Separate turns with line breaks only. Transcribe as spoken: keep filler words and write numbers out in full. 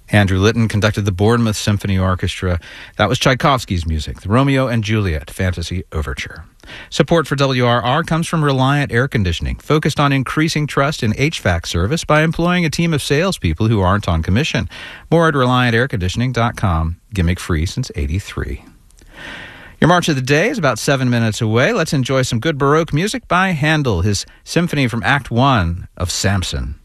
Andrew Litton conducted the Bournemouth Symphony Orchestra. That was Tchaikovsky's music, the Romeo and Juliet Fantasy Overture. Support for W R R comes from Reliant Air Conditioning, focused on increasing trust in H V A C service by employing a team of salespeople who aren't on commission. More at reliant air conditioning dot com. Gimmick free since eighty-three. Your March of the Day is about seven minutes away. Let's enjoy some good Baroque music by Handel, his symphony from Act One of Samson.